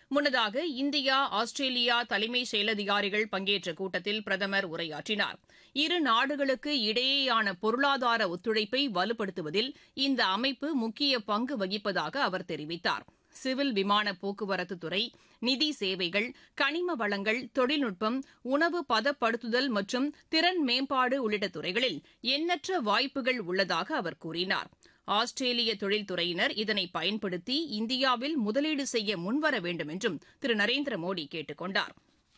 முன்னதாக India Australia தலைமை செயல் அதிகாரிகள் பங்கேற்ற கூட்டத்தில் பிரதமர் உரையாற்றினார். இரு நாடுகளுக்கு இடையேயான பொருளாதார ஒத்துழைப்பை வலுப்படுத்துவதில் இந்த அமைப்பு முக்கிய பங்கு வகிப்பதாக அவர் தெரிவித்தார். சிவில் விமான போக்குவரத்து துறை, நிதி சேவைகள், கனிம வளங்கள், தொழில்நுட்பம், உணவு பதப்படுத்துதல் மற்றும் திறன் மேம்பாடு உள்ளிட்ட துறைகளில் எண்ணற்ற வாய்ப்புகள் உள்ளதாக அவர் கூறினார். ஆஸ்திரேலிய தொழில்துறையினர் இதனை பயன்படுத்தி இந்தியாவில் முதலீடு செய்ய முன்வர வேண்டும் என்றும் திரு நரேந்திர மோடி கேட்டுக் கொண்டார்.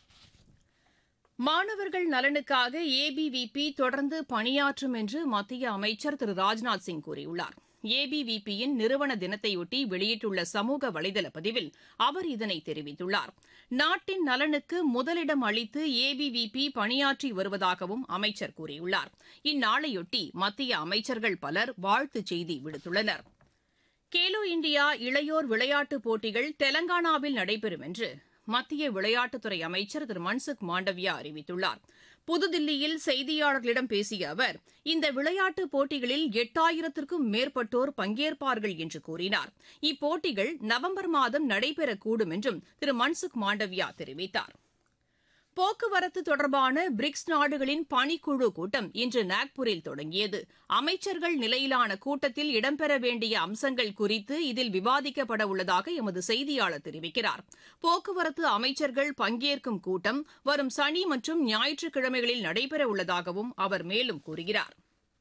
மாணவர்கள் நலனுக்காக ஏபிவிபி தொடர்ந்து பணியாற்றும் என்று மத்திய அமைச்சர் திரு ராஜ்நாத் சிங் கூறியுள்ளார். ஏபிவிபியின் நிறுவன தினத்தையொட்டி வெளியிட்டுள்ள சமூக வலைதள பதிவில் அவர் இதனை தெரிவித்துள்ளார். நாட்டின் நலனுக்கு முதலிடம் அளித்து ஏபிவிபி பணியாற்றி வருவதாகவும் அமைச்சர் கூறியுள்ளார். இந்நாளையொட்டி மத்திய அமைச்சர்கள் பலர் வாழ்த்துச் செய்தி விடுத்துள்ளனர். கேலோ இண்டியா இளையோர் விளையாட்டுப் போட்டிகள் தெலங்கானாவில் நடைபெறும் என்று மத்திய விளையாட்டுத்துறை அமைச்சர் திரு மன்சுக் மாண்டவியா அறிவித்துள்ளார். புதுதில்லியில் செய்தியாளர்களிடம் பேசிய அவர், இந்த விளையாட்டுப் போட்டிகளில் 8000த்திற்கும் மேற்பட்டோர் பங்கேற்பார்கள் என்று கூறினார். இப்போட்டிகள் நவம்பர் மாதம் நடைபெறக்கூடும் என்றும் திரு மன்சுக் மாண்டவியா தெரிவித்தார். போக்குவரத்து தொடர்பான பிரிக்ஸ் நாடுகளின் பணிக்குழு கூட்டம் இன்று நாக்பூரில் தொடங்கியது. அமைச்சர்கள் நிலையிலான கூட்டத்தில் இடம்பெற வேண்டிய அம்சங்கள் குறித்து இதில் விவாதிக்கப்பட உள்ளதாக எமது செய்தியாளர் தெரிவிக்கிறார். போக்குவரத்து அமைச்சர்கள் பங்கேற்கும் கூட்டம் வரும் சனி மற்றும் ஞாயிற்றுக்கிழமைகளில் நடைபெற உள்ளதாகவும் அவர் மேலும் கூறுகிறார்.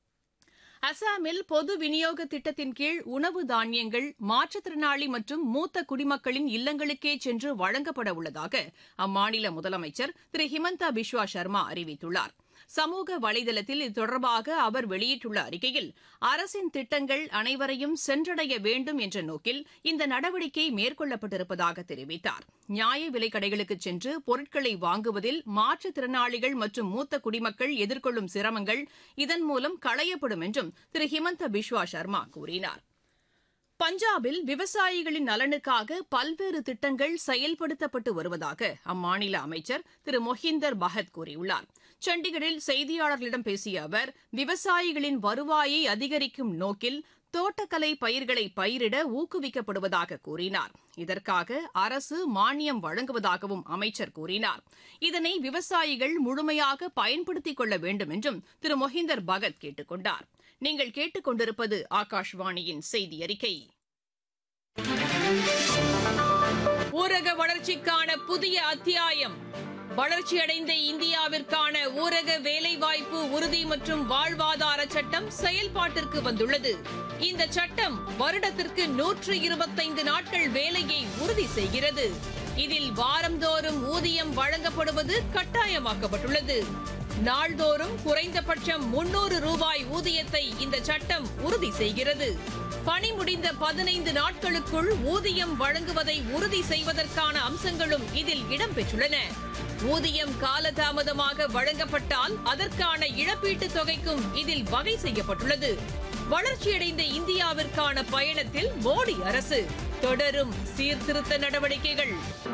அசாமில் பொது விநியோக திட்டத்தின் கீழ் உணவு தானியங்கள் மாற்றுத்திறனாளி மற்றும் மூத்த குடிமக்களின் இல்லங்களுக்கே சென்று வழங்கப்பட உள்ளதாக அம்மாநில முதலமைச்சர் திரு ஹிமந்தா பிஸ்வா சர்மா அறிவித்துள்ளார். சமூக வலைதளத்தில் இது தொடர்பாக அவர் வெளியிட்டுள்ள அறிக்கையில், அரசின் திட்டங்கள் அனைவரையும் சென்றடைய வேண்டும் என்ற நோக்கில் இந்த நடவடிக்கை மேற்கொள்ளப்பட்டிருப்பதாக தெரிவித்தார். நியாய விலைக் கடைகளுக்கு சென்று பொருட்களை வாங்குவதில் மாற்றுத்திறனாளிகள் மற்றும் மூத்த குடிமக்கள் எதிர்கொள்ளும் சிரமங்கள் இதன் மூலம் களையப்படும் என்றும் திரு ஹிமந்தா பிஸ்வா சர்மா கூறினார். பஞ்சாபில் விவசாயிகளின் நலனுக்காக பல்வேறு திட்டங்கள் செயல்படுத்தப்பட்டு வருவதாக அம்மாநில அமைச்சர் திரு மொஹிந்தர் பகத் கூறியுள்ளார். சண்டிகரில் செய்தியாளர்களிடம் பேசிய அவர், விவசாயிகளின் வருவாயை அதிகரிக்கும் நோக்கில் தோட்டக்கலை பயிர்களை பயிரிட ஊக்குவிக்கப்படுவதாக கூறினார். இதற்காக அரசு மானியம் வழங்குவதாகவும் அமைச்சர் கூறினார். இதனை விவசாயிகள் முழுமையாக பயன்படுத்திக் கொள்ள வேண்டும் என்றும் திரு மொஹிந்தர் பகத் கேட்டுக் கொண்டார். நீங்கள் கேட்டுக் கொண்டிருப்பது ஆகாஷ்வாணியின் செய்தி அறிக்கை. ஊரக வளர்ச்சிக்கான புதிய அத்தியாயம். வளர்ச்சியடைந்த இந்தியாவிற்கான ஊரக வேலைவாய்ப்பு உறுதி மற்றும் வாழ்வாதார சட்டம் செயல்பாட்டிற்கு வந்துள்ளது. இந்த சட்டம் வருடத்திற்கு 125 நாட்கள் வேலையை உறுதி செய்கிறது. இதில் வாரந்தோறும் ஊதியம் வழங்கப்படுவது கட்டாயமாக்கப்பட்டுள்ளது. நாள்தோறும் குறைந்தபட்சம் 300 ரூபாய் ஊதியத்தை இந்த சட்டம் உறுதி செய்கிறது. பணி முடிந்த 15 நாட்களுக்குள் ஊதியம் வழங்குவதை உறுதி செய்வதற்கான அம்சங்களும் இதில் இடம்பெற்றுள்ளன. ஊதியம் காலதாமதமாக வழங்கப்பட்டால் அதற்கான இழப்பீட்டுத் தொகைக்கும் இதில் வகை செய்யப்பட்டுள்ளது. வளர்ச்சியடைந்த இந்தியாவிற்கான பயணத்தில் மோடி அரசு தொடரும் சீர்திருத்த நடவடிக்கைகள்.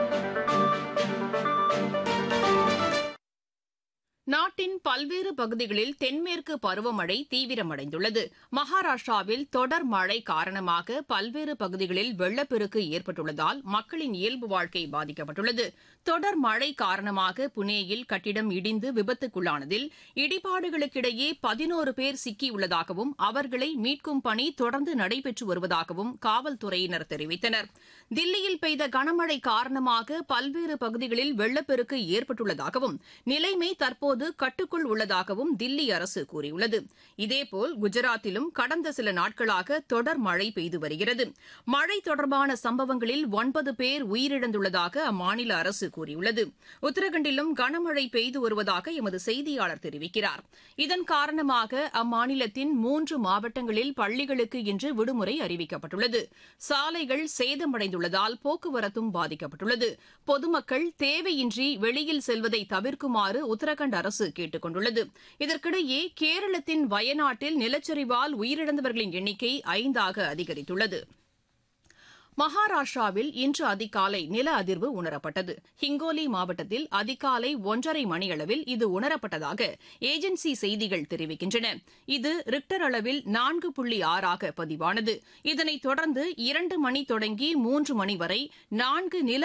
நாட்டின் பல்வேறு பகுதிகளில் தென்மேற்கு பருவமழை தீவிரமடைந்துள்ளது. மகாராஷ்டிராவில் தொடர் மழை காரணமாக பல்வேறு பகுதிகளில் வெள்ளப்பெருக்கு ஏற்பட்டுள்ளதால் மக்களின் இயல்பு வாழ்க்கை பாதிக்கப்பட்டுள்ளது. தொடர் மழை காரணமாக புனேயில் கட்டிடம் இடிந்து விபத்துக்குள்ளானதில் இடிபாடுகளுக்கிடையே 11 பேர் சிக்கியுள்ளதாகவும் அவர்களை மீட்கும் பணி தொடர்ந்து நடைபெற்று வருவதாகவும் காவல்துறையினர் தெரிவித்தனர். தில்லியில் பெய்த கனமழை காரணமாக பல்வேறு பகுதிகளில் வெள்ளப்பெருக்கு ஏற்பட்டுள்ளதாகவும் நிலைமை தற்போது கட்டுக்குள் உள்ளதாகவும் தில்லி அரசு கூறியுள்ளது. இதேபோல் குஜராத்திலும் கடந்த சில நாட்களாக தொடர் மழை பெய்து வருகிறது. மழை தொடர்பான சம்பவங்களில் 9 பேர் உயிரிழந்துள்ளதாக அம்மாநில அரசு கூறியுள்ளது. உத்தரகண்டிலும் கனமழை பெய்து வருவதாக எமது செய்தியாளர் தெரிவிக்கிறார். இதன் காரணமாக அம்மாநிலத்தின் 3 மாவட்டங்களில் பள்ளிகளுக்கு இன்று விடுமுறை அறிவிக்கப்பட்டுள்ளது. சாலைகள் சேதமடைந்துள்ளதால் போக்குவரத்தும் பாதிக்கப்பட்டுள்ளது. பொதுமக்கள் தேவையின்றி வெளியில் செல்வதை தவிர்க்குமாறு உத்தரகண்ட் அரசு கேட்டுக் கொண்டுள்ளது. இதற்கிடையே கேரளத்தின் வயநாட்டில் நிலச்சரிவால் உயிரிழந்தவர்களின் எண்ணிக்கை 5ஆக அதிகரித்துள்ளது. மகாராஷ்டிராவில் இன்று அதிகாலை நில அதிர்வு உணரப்பட்டது. ஹிங்கோலி மாவட்டத்தில் அதிகாலை 1:30 மணியளவில் இது உணரப்பட்டதாக ஏஜென்சி செய்திகள் தெரிவிக்கின்றன. இது ரிக்டர் அளவில் 4.6 பதிவானது. இதனைத் தொடர்ந்து 2 மணி தொடங்கி 3 மணி வரை 4 நில